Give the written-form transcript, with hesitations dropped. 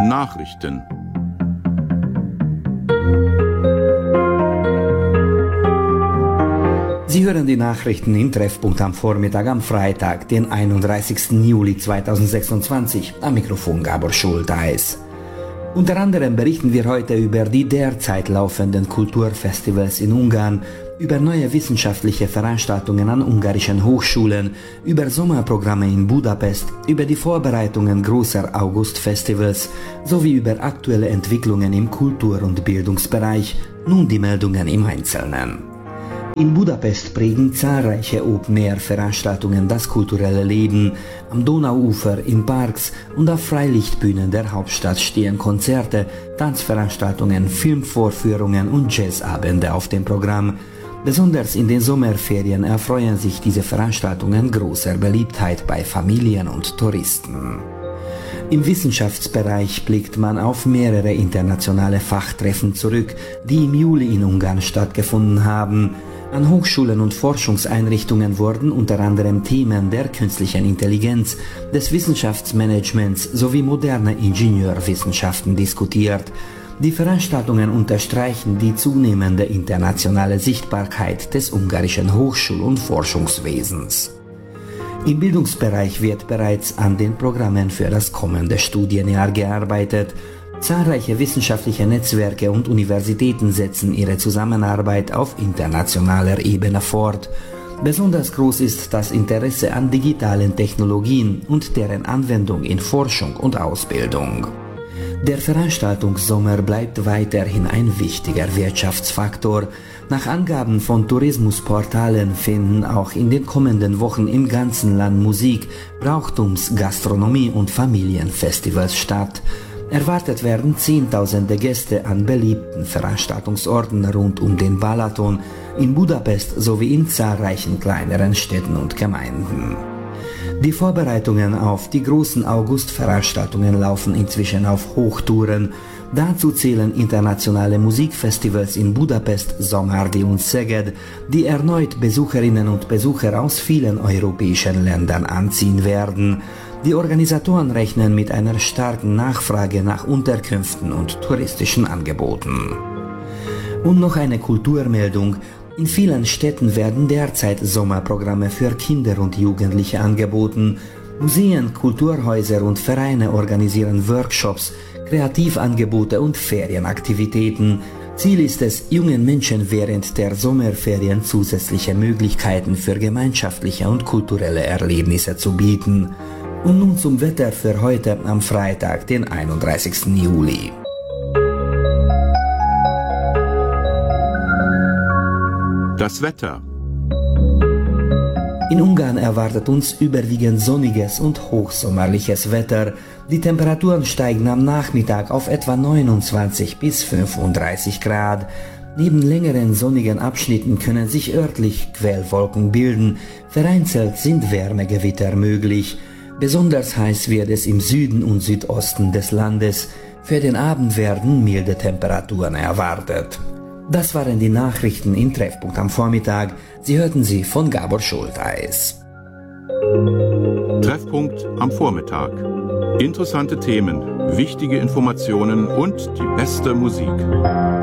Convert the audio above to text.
Nachrichten. Sie hören die Nachrichten im Treffpunkt am Vormittag am Freitag, den 31. Juli 2026. Am Mikrofon Gabor Schulteis. Unter anderem berichten wir heute über die derzeit laufenden Kulturfestivals in Ungarn, über neue wissenschaftliche Veranstaltungen an ungarischen Hochschulen, über Sommerprogramme in Budapest, über die Vorbereitungen großer Augustfestivals sowie über aktuelle Entwicklungen im Kultur- und Bildungsbereich. Nun die Meldungen im Einzelnen. In Budapest prägen zahlreiche Open-Air-Veranstaltungen das kulturelle Leben. Am Donauufer, in Parks und auf Freilichtbühnen der Hauptstadt stehen Konzerte, Tanzveranstaltungen, Filmvorführungen und Jazzabende auf dem Programm. Besonders in den Sommerferien erfreuen sich diese Veranstaltungen großer Beliebtheit bei Familien und Touristen. Im Wissenschaftsbereich blickt man auf mehrere internationale Fachtreffen zurück, die im Juli in Ungarn stattgefunden haben. An Hochschulen und Forschungseinrichtungen wurden unter anderem Themen der künstlichen Intelligenz, des Wissenschaftsmanagements sowie moderner Ingenieurwissenschaften diskutiert. Die Veranstaltungen unterstreichen die zunehmende internationale Sichtbarkeit des ungarischen Hochschul- und Forschungswesens. Im Bildungsbereich wird bereits an den Programmen für das kommende Studienjahr gearbeitet. Zahlreiche wissenschaftliche Netzwerke und Universitäten setzen ihre Zusammenarbeit auf internationaler Ebene fort. Besonders groß ist das Interesse an digitalen Technologien und deren Anwendung in Forschung und Ausbildung. Der Veranstaltungssommer bleibt weiterhin ein wichtiger Wirtschaftsfaktor. Nach Angaben von Tourismusportalen finden auch in den kommenden Wochen im ganzen Land Musik, Brauchtums-, Gastronomie- und Familienfestivals statt. Erwartet werden Zehntausende Gäste an beliebten Veranstaltungsorten rund um den Balaton, in Budapest sowie in zahlreichen kleineren Städten und Gemeinden. Die Vorbereitungen auf die großen Augustveranstaltungen laufen inzwischen auf Hochtouren. Dazu zählen internationale Musikfestivals in Budapest, Szomárdi und Szeged, die erneut Besucherinnen und Besucher aus vielen europäischen Ländern anziehen werden. Die Organisatoren rechnen mit einer starken Nachfrage nach Unterkünften und touristischen Angeboten. Und noch eine Kulturmeldung. In vielen Städten werden derzeit Sommerprogramme für Kinder und Jugendliche angeboten. Museen, Kulturhäuser und Vereine organisieren Workshops, Kreativangebote und Ferienaktivitäten. Ziel ist es, jungen Menschen während der Sommerferien zusätzliche Möglichkeiten für gemeinschaftliche und kulturelle Erlebnisse zu bieten. Und nun zum Wetter für heute am Freitag, den 31. Juli. Das Wetter. In Ungarn erwartet uns überwiegend sonniges und hochsommerliches Wetter. Die Temperaturen steigen am Nachmittag auf etwa 29 bis 35 Grad. Neben längeren sonnigen Abschnitten können sich örtlich Quellwolken bilden. Vereinzelt sind Wärmegewitter möglich. Besonders heiß wird es im Süden und Südosten des Landes. Für den Abend werden milde Temperaturen erwartet. Das waren die Nachrichten im Treffpunkt am Vormittag. Sie hörten sie von Gabor Schulteis. Treffpunkt am Vormittag. Interessante Themen, wichtige Informationen und die beste Musik.